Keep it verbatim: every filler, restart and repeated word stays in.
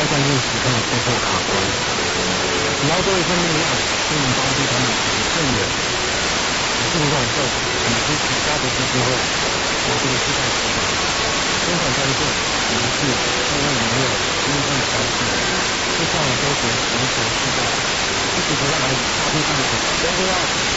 在关键时刻被迫卡关。只要多一份力量，就能帮助他们走得更远。我是卢广仲，我们是其他的基金会，我这个世代成长。捐款专线零四二二零六一二三四，就像我搜寻全球世代，一起回来大地上，真不要。